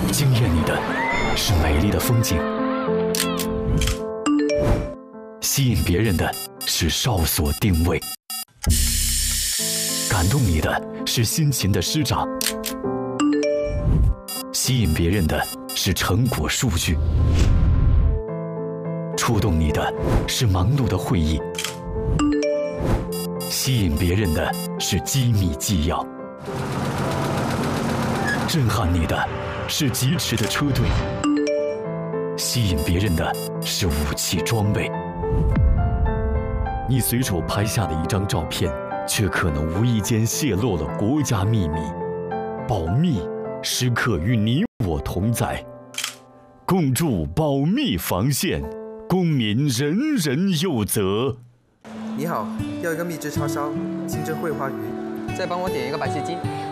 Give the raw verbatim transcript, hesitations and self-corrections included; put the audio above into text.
惊艳你的是美丽的风景，吸引别人的是哨所定位，感动你的是辛勤的施展，吸引别人的是成果数据，触动你的是忙碌的会议，吸引别人的是机密纪要，震撼你的是疾驰的车队，吸引别人的是武器装备。你随手拍下的一张照片，却可能无意间泄露了国家秘密。保密时刻与你我同在，共筑保密防线，公民人人有责。 你好，要一个秘制叉烧，清蒸桂花鱼， 再帮我点一个白切鸡。